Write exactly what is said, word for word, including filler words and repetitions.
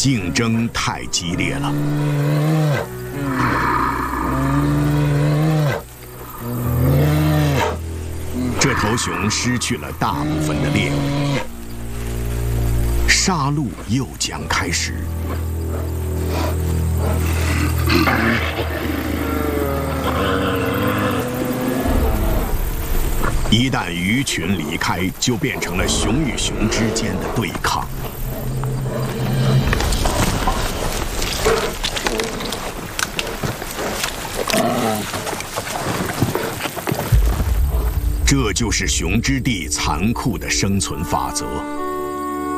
竞争太激烈了。这头熊失去了大部分的猎物，杀戮又将开始。一旦鱼群离开，就变成了熊与熊之间的对抗。这就是熊之地残酷的生存法则。